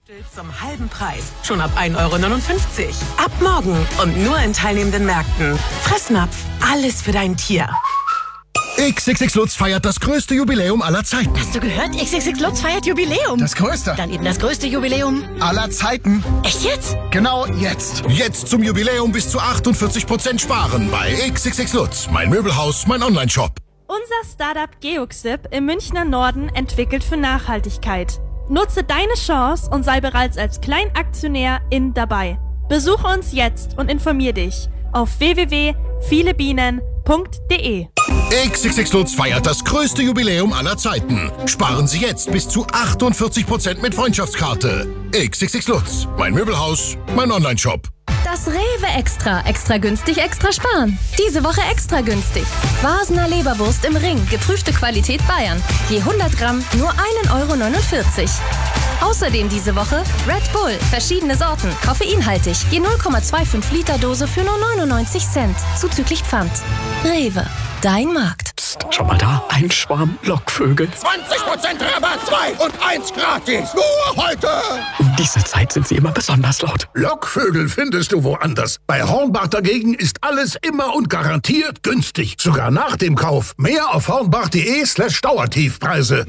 Zum halben Preis. Schon ab 1,59 €. Ab morgen und nur in teilnehmenden Märkten. Fressnapf, alles für dein Tier. XXX Lutz feiert das größte Jubiläum aller Zeiten. Hast du gehört? XXX Lutz feiert Jubiläum. Das größte? Dann eben das größte Jubiläum aller Zeiten. Echt jetzt? Genau jetzt. Jetzt zum Jubiläum bis zu 48% sparen bei XXX Lutz. Mein Möbelhaus, mein Onlineshop. Unser Startup Geoxip im Münchner Norden entwickelt für Nachhaltigkeit. Nutze deine Chance und sei bereits als Kleinaktionär dabei. Besuche uns jetzt und informier dich auf www.vielebienen.de. XXX Lutz feiert das größte Jubiläum aller Zeiten. Sparen Sie jetzt bis zu 48% mit Freundschaftskarte. XXX Lutz. Mein Möbelhaus, mein Onlineshop. Das Rewe Extra. Extra günstig, extra sparen. Diese Woche extra günstig. Vasener Leberwurst im Ring. Geprüfte Qualität Bayern. Je 100 Gramm nur 1,49 €. Außerdem diese Woche Red Bull. Verschiedene Sorten. Koffeinhaltig. Je 0,25 Liter Dose für nur 99 Cent. Zuzüglich Pfand. Rewe. Dein Markt. Psst, schau mal da. Ein Schwarm Lockvögel. 20% Rabatt, 2 und 1 gratis. Nur heute. Um diese Zeit sind sie immer besonders laut. Lockvögel findest du woanders. Bei Hornbach dagegen ist alles immer und garantiert günstig. Sogar nach dem Kauf. Mehr auf hornbach.de/Dauertiefpreise.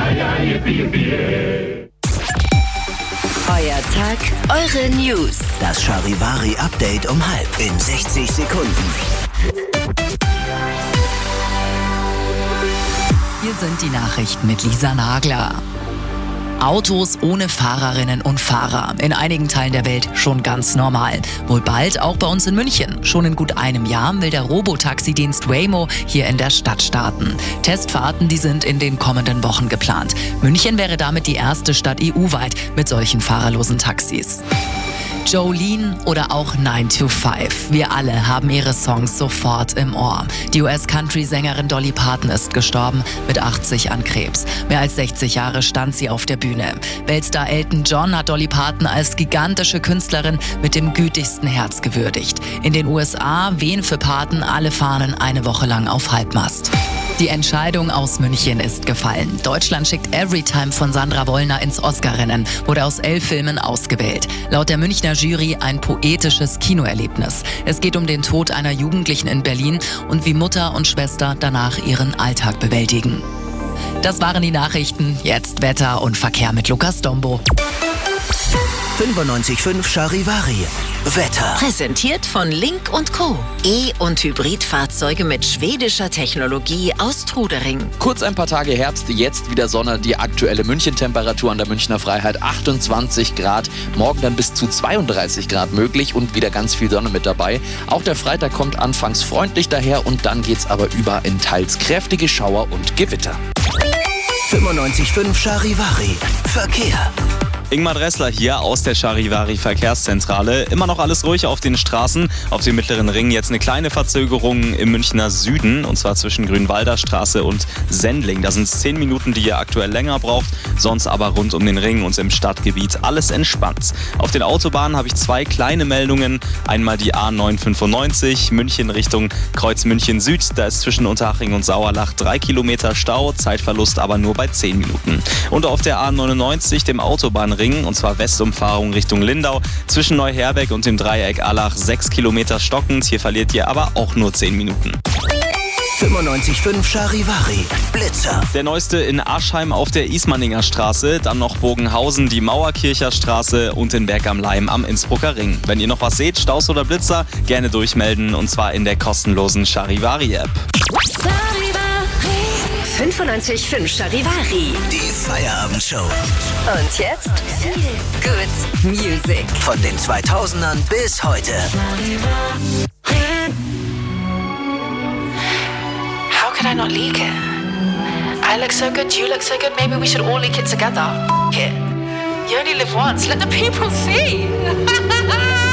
Euer Tag, eure News. Das Charivari-Update um 12 in 60 Sekunden. Hier sind die Nachrichten mit Lisa Nagler. Autos ohne Fahrerinnen und Fahrer. In einigen Teilen der Welt schon ganz normal. Wohl bald auch bei uns in München. Schon in gut einem Jahr will der Robotaxidienst Waymo hier in der Stadt starten. Testfahrten, die sind in den kommenden Wochen geplant. München wäre damit die erste Stadt EU-weit mit solchen fahrerlosen Taxis. Jolene oder auch 9 to 5. Wir alle haben ihre Songs sofort im Ohr. Die US-Country-Sängerin Dolly Parton ist gestorben, mit 80 an Krebs. Mehr als 60 Jahre stand sie auf der Bühne. Weltstar Elton John hat Dolly Parton als gigantische Künstlerin mit dem gütigsten Herz gewürdigt. In den USA wehen für Parton alle Fahnen eine Woche lang auf Halbmast. Die Entscheidung aus München ist gefallen. Deutschland schickt Everytime von Sandra Wollner ins Oscar-Rennen, wurde aus 11 Filmen ausgewählt. Laut der Münchner Jury ein poetisches Kinoerlebnis. Es geht um den Tod einer Jugendlichen in Berlin und wie Mutter und Schwester danach ihren Alltag bewältigen. Das waren die Nachrichten. Jetzt Wetter und Verkehr mit Lukas Dombo. 95.5 Charivari. Wetter. Präsentiert von Link & Co. E- und Hybridfahrzeuge mit schwedischer Technologie aus Trudering. Kurz ein paar Tage Herbst, jetzt wieder Sonne. Die aktuelle München-Temperatur an der Münchner Freiheit 28 Grad. Morgen dann bis zu 32 Grad möglich und wieder ganz viel Sonne mit dabei. Auch der Freitag kommt anfangs freundlich daher und dann geht's aber über in teils kräftige Schauer und Gewitter. 95.5 Charivari. Verkehr. Ingmar Dressler hier aus der Charivari Verkehrszentrale. Immer noch alles ruhig auf den Straßen. Auf dem Mittleren Ring jetzt eine kleine Verzögerung im Münchner Süden. Und zwar zwischen Grünwalder Straße und Sendling. Da sind es 10 Minuten, die ihr aktuell länger braucht. Sonst aber rund um den Ring und im Stadtgebiet alles entspannt. Auf den Autobahnen habe ich 2 kleine Meldungen. Einmal die A995 München Richtung Kreuz München Süd. Da ist zwischen Unterhaching und Sauerlach 3 Kilometer Stau. Zeitverlust aber nur bei 10 Minuten. Und auf der A99, dem Autobahnring, und zwar Westumfahrung Richtung Lindau, zwischen Neuherberg und dem Dreieck Allach 6 Kilometer stockend. Hier verliert ihr aber auch nur 10 Minuten. 95.5 Charivari. Blitzer. Der neueste in Aschheim auf der Ismaninger Straße, dann noch Bogenhausen, die Mauerkircher Straße und in Berg am Laim am Innsbrucker Ring. Wenn ihr noch was seht, Staus oder Blitzer, gerne durchmelden und zwar in der kostenlosen Charivari-App. 95.5 Charivari. Die Feierabendshow. Und jetzt Good Music. Von den 2000ern bis heute. How could I not leak it? I look so good, you look so good, maybe we should all leak it together. Here. You only live once, let the people see.